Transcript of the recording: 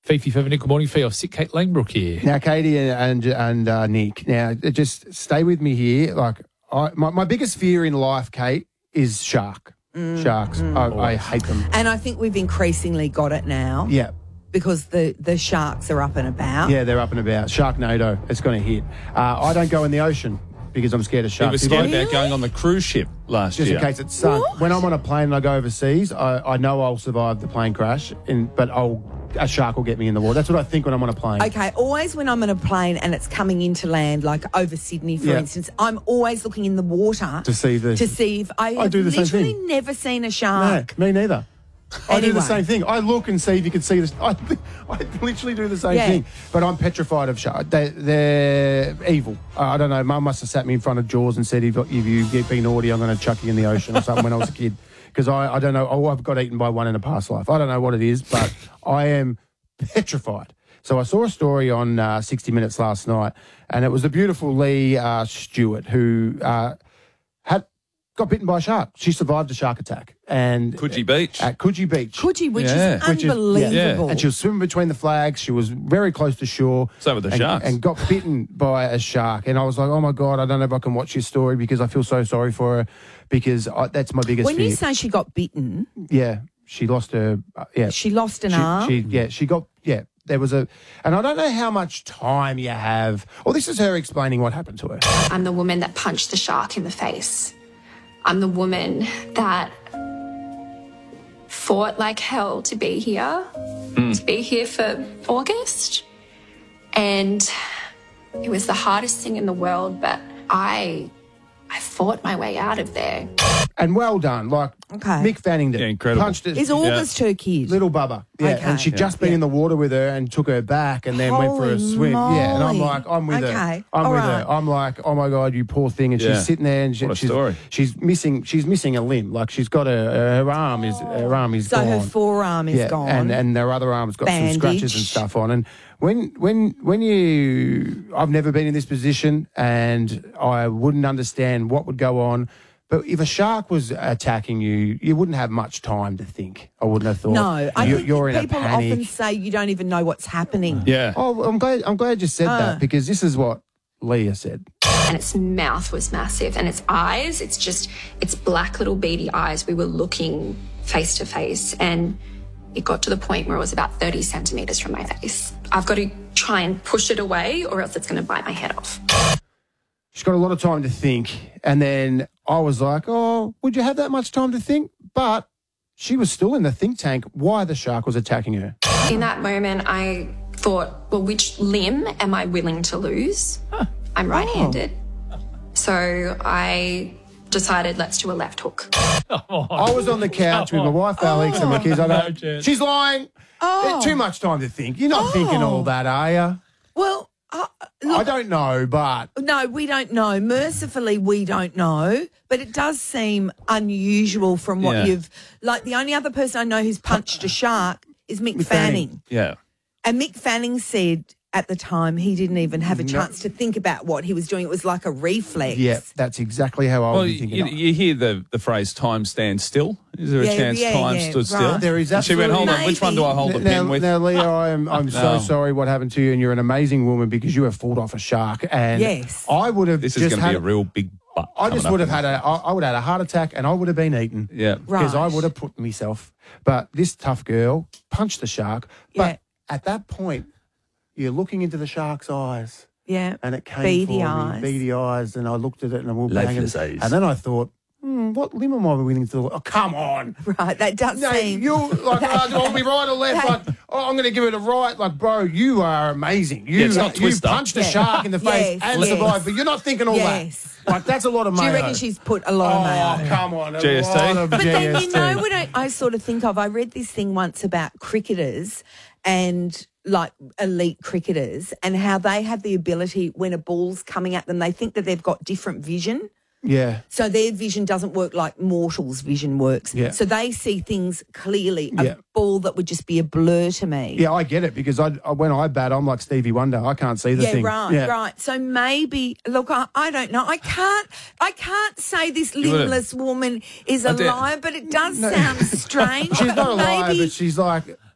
Fifi Feminine, good morning for your sick Kate Langbrook here. Now, Katie and Nick, now just stay with me here. Like, my biggest fear in life, Kate, is sharks. I hate them. And I think we've increasingly got it now. Yeah. Because the sharks are up and about. Yeah, they're up and about. Sharknado, it's going to hit. I don't go in the ocean because I'm scared of He sharks. was scared about going on the cruise ship last Just year. in case it's sunk. What? When I'm on a plane and I go overseas, I know I'll survive the plane crash, but a shark will get me in the water. That's what I think when I'm on a plane. Okay, always when I'm on a plane and it's coming into land, like over Sydney, for Yeah. instance, I'm always looking in the water To see if I have do the same literally thing. never seen a No, shark. me neither. I do Anyway. the same thing. I look and see if you can see this. I literally do the same Yeah. thing. But I'm petrified of sharks. They're evil. I don't know. Mum must have sat me in front of Jaws and said, if you get being naughty, I'm going to chuck you in the ocean or something when I was a kid. Because I don't know. Oh, I've got eaten by one in a past life. I don't know what it is, but I am petrified. So I saw a story on 60 Minutes last night, and it was the beautiful Lee Stewart who got bitten by a shark. She survived a shark attack. And Coogee Beach. At Coogee Beach. Coogee, which Yeah. is Which is- unbelievable. And she was swimming between the flags. She was very close to shore. So were the and, sharks. And got bitten by a shark. And I was like, oh, my God, I don't know if I can watch this story because I feel so sorry for her because that's my biggest when fear. you say she got bitten, Yeah, she lost her... she lost an arm. She got... Yeah, there was a... And I don't know how much time you have... Well, this is her explaining what happened to her. I'm the woman that punched the shark in the face. I'm the woman that fought like hell to be here, for August. And it was the hardest thing in the world, but I fought my way out of there. And well done. Like, Okay. Mick Fanning did. Yeah, incredible. Punched it. Is August her kid? Little Bubba. Yeah, Okay. and she'd just been in the water with her and took her back and then went for a Holy swim. Yeah, and I'm moly. like, I'm with her. Okay. I'm All with right. her. I'm like, oh my God, you poor thing. And Yeah. she's sitting there and What a story. she's missing a limb. Like she's got her arm is So gone. her forearm is gone. And her other arm's got some scratches and Bandaged. stuff on. And I've never been in this position and I wouldn't understand what would go on. But if a shark was attacking you, you wouldn't have much time to think. I wouldn't have thought. No, I think you're in a people panic. often say you don't even know what's happening. Yeah. Oh, I'm glad you said that because this is what Leah said. And its mouth was massive, and its eyes, it's black little beady eyes. We were looking face to face, and it got to the point where it was about 30 centimetres from my face. I've got to try and push it away or else it's going to bite my head off. She's got a lot of time to think. And then I was like, oh, would you have that much time to think? But she was still in the think tank why the shark was attacking her. In that moment, I thought, well, which limb am I willing to lose? I'm right-handed. So I decided, let's do a left hook. I was on the couch with my wife, Alex, and my kids. I No go, chance. she's lying. Too much time to think. You're not thinking all that, are you? Well, I don't know, but... no, we don't know. Mercifully, we don't know. But it does seem unusual from what Yeah. you've... Like, the only other person I know who's punched a shark is Mick Fanning. Yeah. And Mick Fanning said at the time he didn't even have a chance to think about what he was doing. It was like a reflex. Yeah, that's exactly how I Well, was thinking. you hear the phrase "time stands still." Is there a Yeah, chance yeah, time yeah, stood still? right. There is And she went, hold absolutely- on, which one do I hold the now, pen with? Now, Leah, I'm so No. sorry what happened to you, and you're an amazing woman because you have fought off a shark. And Yes. I would have This is just going to be had a real big butt. I just coming would up. have I would have had a heart attack and I would have been eaten. Yeah. Because I Right. would have put myself. But this tough girl punched the shark. But Yeah. at that point, you're looking into the shark's eyes. Yeah. And it came Beady for eyes. me, beady eyes. And I looked at it and I walked Lifeless back. eyes. And then I thought, what limb am I willing to... Oh, come on. Right, that does No, seem... you like I'll be right or left. Like, I'm going to give it a right. Like, bro, you are amazing. You, it's not you Twister. punched a Yeah. shark in the face Yes, and yes. survived, but you're not thinking all Yes. that. Like, that's a lot of Do mayo. you reckon she's put a lot of Oh, mayo? come on. A GST? lot of But then, you GST. know what I sort of think of? I read this thing once about cricketers and like elite cricketers and how they have the ability when a ball's coming at them, they think that they've got different vision. Yeah. So their vision doesn't work like mortals' vision works. Yeah. So they see things clearly. Yeah. A ball that would just be a blur to me. Yeah, I get it because when I bat, I'm like Stevie Wonder. I can't see the Yeah, thing. right. So maybe, look, I don't know. I can't say this would've- limbless woman is a I did. liar, but it does sound strange. She's not a liar, Maybe- but she's like,